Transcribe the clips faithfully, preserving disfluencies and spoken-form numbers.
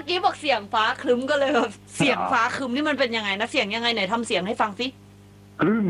มื่อกี้บอกเสียงฟ้าครึ้มก็เลยแบบเสียงฟ้าครึ้มนี่มันเป็นยังไงนะเสียงยังไงไหนทำเสียงให้ฟังสิครึ้ม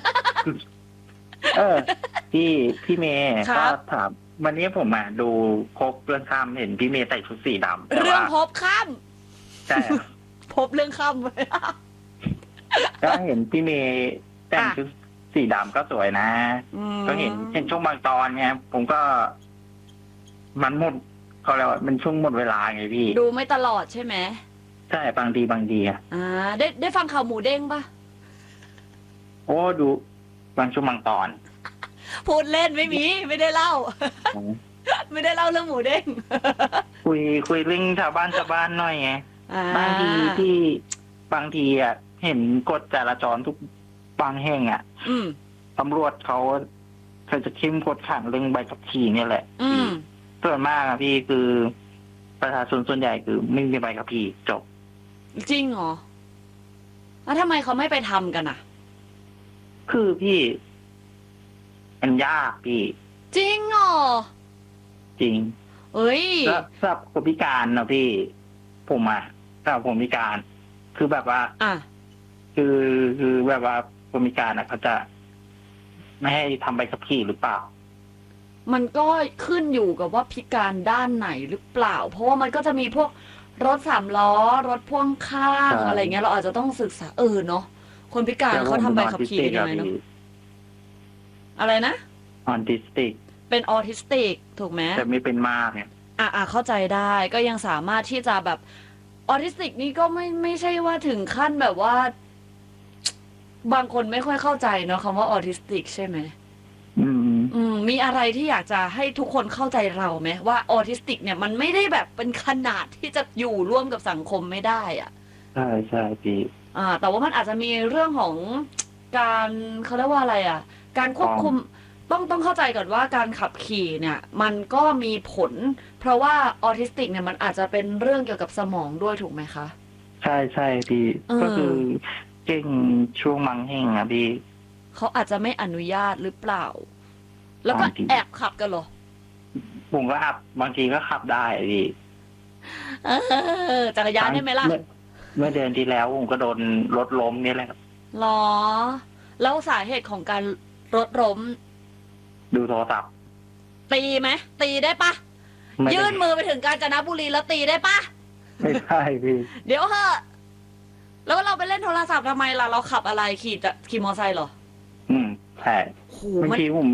เออพี่พี่เมย์ก็ถามวันนี้ผมมาดูครบเรื่องข้ามเห็นพี่เมย์ใส่ชุดสีดำเรื่องพบข้ามใช่พบเรื่องข้ามไปก็เห็นพี่เมย์แต่งชุดสีดำก็สวยนะก็เห็นเห็นช่วงบางตอนไงผมก็ มันหมดเขาแล้วมันช่วงหมดเวลาไงพี่ดูไม่ตลอดใช่ไหมใช่บางทีบางทีอ่ะอ่าได้ได้ฟังข่าวหมูเด้งปะโอ้ดูบางช่วงบางตอนพูดเล่นไม่มีไม่ได้เล่าไม่ได้เล่าเรื่องหมูเด้งคุยคุยเรื่องชาวบ้านชาวบ้านหน่อยไงบางทีที่บางทีอ่ะเห็นกฎจราจรทุกบางแห่งอ่ะตำรวจเขาเขาจะเข้มกวดขันเรื่องใบขับขี่นี่แหละส่วนมากอะพี่คือประชาชนส่วนใหญ่คือไม่มีใบขับขี่จบจริงเหรอแล้วทำไมเขาไม่ไปทำกันอ่ะคือพี่มันยากพี่จริงเหรอจริงเอ้ยแล้วสำหรับคนพิการนะพี่ผมอะสำหรับผมพิการคือแบบว่าอ่ะคือคือแบบว่าคนพิการอะเขาจะไม่ให้ทำใบขับขี่หรือเปล่ามันก็ขึ้นอยู่กับว่าพิการด้านไหนหรือเปล่าเพราะว่ามันก็จะมีพวกรถสามล้อรถพ่วงข้างอะไรเงี้ยเราอาจจะต้องศึกษาเออเนาะคนพิการเขาทำใบขับขี่ยังไงเนาะอะไรนะออทิสติกเป็นออทิสติกถูกไหมแต่ไม่เป็นมากเนี่ยอ่ะอ่ะเข้าใจได้ก็ยังสามารถที่จะแบบออทิสติกนี่ก็ไม่ไม่ใช่ว่าถึงขั้นแบบว่าบางคนไม่ค่อยเข้าใจเนาะคำว่าออทิสติกใช่ไหมอืมอืมมีอะไรที่อยากจะให้ทุกคนเข้าใจเราไหมว่าออทิสติกเนี่ยมันไม่ได้แบบเป็นขนาดที่จะอยู่ร่วมกับสังคมไม่ได้อ่ะใช่ใช่พี่อ่าแต่ว่ามันอาจจะมีเรื่องของการเขาเรียกว่าอะไรอ่ะการควบคุมต้องต้องเข้าใจก่อนว่าการขับขี่เนี่ยมันก็มีผลเพราะว่าออทิสติกเนี่ยมันอาจจะเป็นเรื่องเกี่ยวกับสมองด้วยถูกไหมคะใช่ใช่พี่ก็คือเก่งช่วงมังเฮงอ่ะพี่เขาอาจจะไม่อนุญาตหรือเปล่าแล้วก็แอบขับกันเหรอผมก็ขับบางทีก็ขับได้พี่เออจักรยานได้ไหมล่ะเมื่อเดือนที่แล้วผมก็โดนรถล้มนี่แหละหรอแล้วสาเหตุของการรถล้มดูโทรศัพท์ตีไหมตีได้ปะยื่นมือไปถึงกาญจนบุรีแล้วตีได้ปะไม่ใช่พี่เดี๋ยวเหอะแล้วเราไปเล่นโทรศัพท์ทำไมล่ะเราขับอะไรขี่จะขี่มอเตอร์ไซค์เหรออืมใช่บางทีผม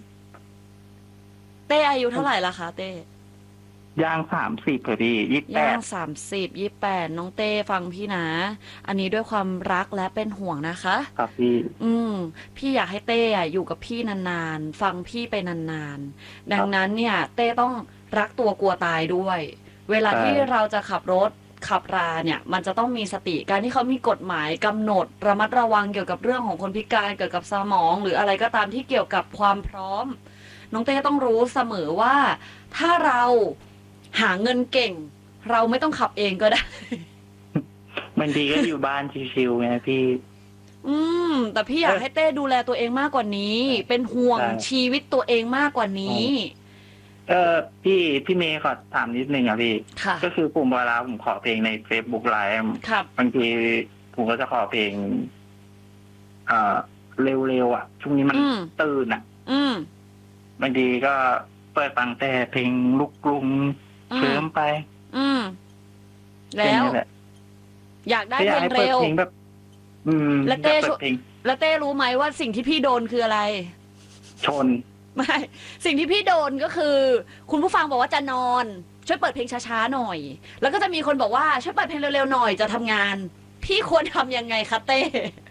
เต้อายุเท่าไหร่ละคะเต้ย่างสามสิบพอดียี่สิบแปดย่างสามสิบยี่สิบแปดน้องเต้ฟังพี่นะอันนี้ด้วยความรักและเป็นห่วงนะคะครับพี่อืมพี่อยากให้เต้อยู่กับพี่นานๆฟังพี่ไปนานๆดังนั้นเนี่ยเต้ต้องรักตัวกลัวตายด้วยเวลาที่เราจะขับรถขับราเนี่ยมันจะต้องมีสติการที่เขามีกฎหมายกำหนดระมัดระวังเกี่ยวกับเรื่องของคนพิการเกี่ยวกับสมองหรืออะไรก็ตามที่เกี่ยวกับความพร้อมน้องเต้ต้องรู้เสมอว่าถ้าเราหาเงินเก่งเราไม่ต้องขับเองก็ได้บางทีก็อยู่บ้านชิวๆไงพี่อืมแต่พี่อยากให้เต้ดูแลตัวเองมากกว่านี้เป็นห่วงชีวิตตัวเองมากกว่านี้เออพี่พี่เมย์ขอถามนิดนึงอ่ะพี่ก็คือผมเวลาผมขอเพลงใน Facebook ไลฟ์บางทีผมก็จะขอเพลงเอ่อเร็วๆอ่ะช่วงนี้มันตื่นอ่ะบางทีก็เปิดฟังแต่เพลงลูกกรุงเชิมไปอืมแล้วอยากได้เพลงเร็วแบบอืมแล้วเต้แล้วเต้รู้ไหมว่าสิ่งที่พี่โดนคืออะไรชนไม่สิ่งที่พี่โดนก็คือคุณผู้ฟังบอกว่าจะนอนช่วยเปิดเพลงช้าๆหน่อยแล้วก็จะมีคนบอกว่าช่วยเปิดเพลงเร็วๆหน่อยจะทำงานพี่ควรทำยังไงคะเต้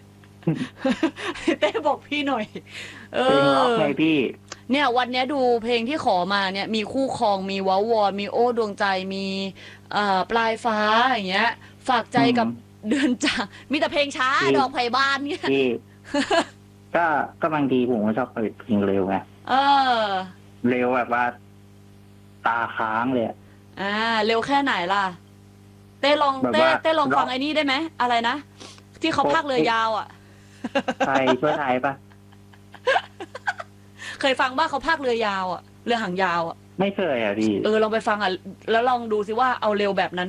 เต้บอกพี่หน่อยเออเพลงพี่เนี่ยวันนี้ดูเพลงที่ขอมาเนี่ยมีคู่ครองมีว้าววมีโอ้ดวงใจมีเอ่อปลายฟ้าอย่างเงี้ยฝากใจกับเดือนจางมีแต่เพลงช้าดอกไผ่บานเนี่ยก็ก็บางทีผมก็ชอบเปิดเพลงเร็วไงเออเร็วแบบว่าตาค้างเลยอ่าเร็วแค่ไหนล่ะเต้ลองเต้เต้ลองฟังไอ้นี่ได้ไหมอะไรนะที่เขาพากเรือยาวอ่ะไทยช่วยไทยปะเคยฟังบ้างเขาพากเรือยาวอ่ะเรือหางยาวอ่ะไม่เคยอ่ะพี่เออลองไปฟังอ่ะแล้วลองดูซิว่าเอาเร็วแบบนั้น